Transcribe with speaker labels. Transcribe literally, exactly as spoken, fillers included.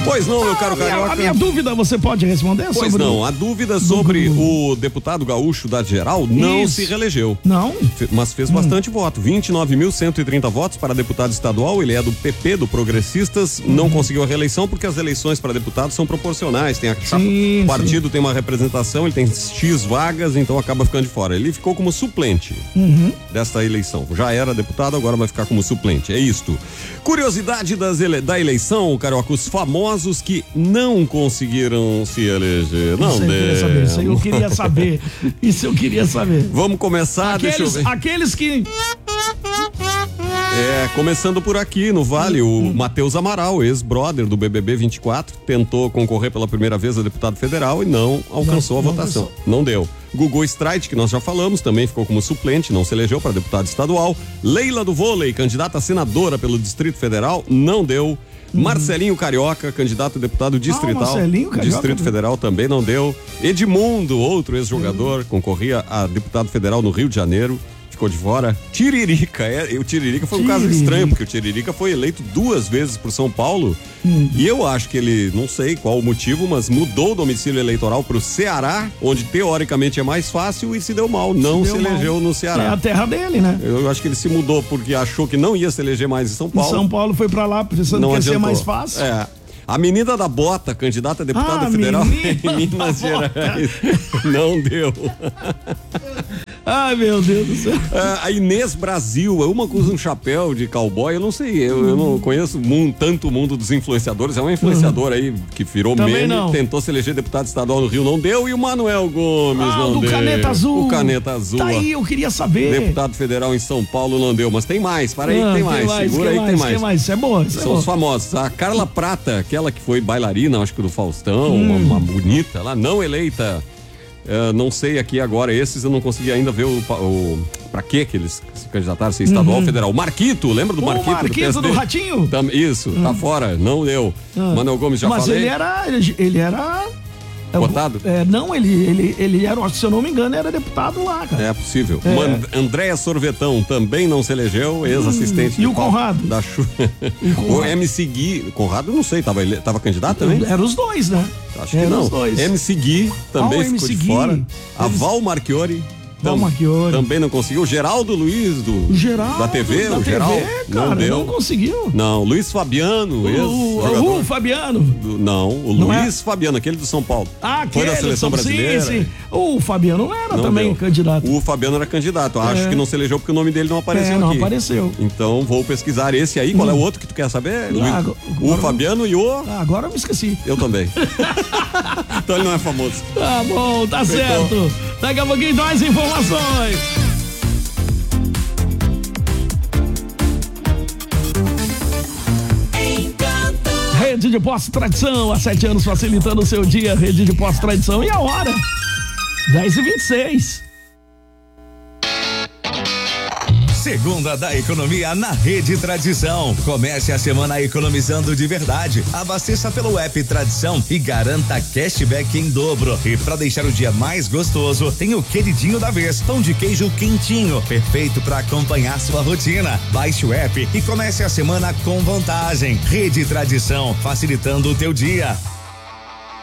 Speaker 1: Pois não, meu caro
Speaker 2: a minha,
Speaker 1: Carioca.
Speaker 2: a minha dúvida você pode responder?
Speaker 1: Pois
Speaker 2: sobre
Speaker 1: não,
Speaker 2: o...
Speaker 1: a dúvida sobre do... o deputado gaúcho da Geral não Isso. se reelegeu.
Speaker 2: Não?
Speaker 1: Mas fez hum. bastante voto, vinte e nove mil cento e trinta votos para deputado estadual, ele é do P P, do Progressistas, hum. não conseguiu a reeleição porque as eleições para deputado são proporcionais, tem a chapa, sim, o partido sim. tem uma representação, ele tem X vagas, então acaba ficando de fora. Ele ficou como suplente uhum. desta eleição. Já era deputado, agora vai ficar como suplente. É isto. Curiosidade das ele... da eleição, Carioca, os famosos que não conseguiram se eleger. Não,
Speaker 2: isso eu queria saber. Isso eu queria saber. Isso eu queria saber.
Speaker 1: Vamos começar,
Speaker 2: aqueles,
Speaker 1: deixa eu ver.
Speaker 2: Aqueles que...
Speaker 1: É, começando por aqui no Vale, o hum. Matheus Amaral, ex-brother do B B B vinte e quatro, tentou concorrer pela primeira vez a deputado federal e não alcançou não, a votação. Não, não deu. Gugu Streit, que nós já falamos, também ficou como suplente, não se elegeu para deputado estadual. Leila do Vôlei, candidata a senadora pelo Distrito Federal, não deu. Uhum. Marcelinho Carioca, candidato a deputado distrital, ah, Marcelinho Carioca, Distrito né? Federal, também não deu. Edmundo, outro ex-jogador, uhum. concorria a deputado federal no Rio de Janeiro, ficou de fora. Tiririca, é, o Tiririca foi um Tiririca. caso estranho, porque o Tiririca foi eleito duas vezes por São Paulo, hum. e eu acho que ele, não sei qual o motivo, mas mudou o domicílio eleitoral para o Ceará, onde teoricamente é mais fácil, e se deu mal, não se, se elegeu mal. no Ceará.
Speaker 2: É a terra dele, né?
Speaker 1: Eu acho que ele se mudou porque achou que não ia se eleger mais em São Paulo.
Speaker 2: Em São Paulo foi para lá pensando não que ia adiantou. ser mais fácil.
Speaker 1: É. A menina da bota, candidata a deputada
Speaker 2: ah,
Speaker 1: federal em Minas Gerais, não deu.
Speaker 2: Ai, meu Deus do céu.
Speaker 1: Ah, a Inês Brasil, uma com um chapéu de cowboy, eu não sei, eu, uhum. eu não conheço mundo, tanto o mundo dos influenciadores, é uma influenciadora uhum. aí que virou Também meme, não. tentou se eleger deputado estadual no Rio, não deu, e o Manuel Gomes ah, não
Speaker 2: do
Speaker 1: deu.
Speaker 2: Caneta Azul.
Speaker 1: O Caneta Azul.
Speaker 2: Tá aí, eu queria saber.
Speaker 1: Deputado federal em São Paulo não deu, mas tem mais, para aí, ah, tem, mais,
Speaker 2: mais,
Speaker 1: segura aí,
Speaker 2: mais,
Speaker 1: tem mais.
Speaker 2: Tem mais, isso é bom, isso
Speaker 1: São
Speaker 2: é bom.
Speaker 1: os famosos, a Carla Prata, aquela que foi bailarina, acho que do Faustão, hum. uma, uma bonita lá, não eleita. Uh, não sei aqui agora, esses eu não consegui ainda ver o, o pra que que eles se candidataram, se estadual ou uhum. federal. Marquito, lembra do
Speaker 2: o
Speaker 1: Marquito?
Speaker 2: Marquito do, do Ratinho?
Speaker 1: Tam, isso, uhum. tá fora, não deu. Uhum. Manuel Gomes já
Speaker 2: Mas
Speaker 1: falei.
Speaker 2: Mas ele era, ele, ele era...
Speaker 1: Votado?
Speaker 2: É, não, ele, ele, ele era, se eu não me engano, era deputado lá, cara.
Speaker 1: É possível. É. Man, Andréa Sorvetão também não se elegeu, ex-assistente.
Speaker 2: Hum, e o Conrado?
Speaker 1: Da Chu... O, o M C Gui, Conrado não sei, tava, ele, tava candidato também?
Speaker 2: Era os dois, né?
Speaker 1: Acho que não. M C Gui também ah, ficou M C de fora.
Speaker 2: Eles...
Speaker 1: A Val Marchiori.
Speaker 2: Tam,
Speaker 1: também não conseguiu. O Geraldo Luiz do
Speaker 2: o Geraldo,
Speaker 1: da T V,
Speaker 2: da
Speaker 1: o Geraldo
Speaker 2: cara,
Speaker 1: não deu.
Speaker 2: Não conseguiu.
Speaker 1: Não, Luiz Fabiano,
Speaker 2: o, o Fabiano.
Speaker 1: Do, não, o não Luiz é? Fabiano, aquele do São Paulo.
Speaker 2: Ah,
Speaker 1: foi da seleção brasileira.
Speaker 2: Sim, sim. O Fabiano não era
Speaker 1: não
Speaker 2: também
Speaker 1: deu.
Speaker 2: candidato.
Speaker 1: O Fabiano era candidato. Acho é. que não se elegeu porque o nome dele não apareceu
Speaker 2: é, não
Speaker 1: aqui.
Speaker 2: Não apareceu.
Speaker 1: Então vou pesquisar esse aí. Qual hum. é o outro que tu quer saber? Ah, agora, o Fabiano e o.
Speaker 2: Ah, agora eu me esqueci.
Speaker 1: Eu também. Então ele não é famoso.
Speaker 2: Tá bom, tá Feito. certo. Daqui a pouquinho mais informações. Rede de Postos Tradição, há sete anos facilitando o seu dia. Rede de Postos Tradição. E a hora? dez e vinte e seis.
Speaker 3: Segunda da economia na Rede Tradição. Comece a semana economizando de verdade. Abasteça pelo app Tradição e garanta cashback em dobro. E para deixar o dia mais gostoso, tem o queridinho da vez, pão de queijo quentinho, perfeito para acompanhar sua rotina. Baixe o app e comece a semana com vantagem. Rede Tradição, facilitando o teu dia.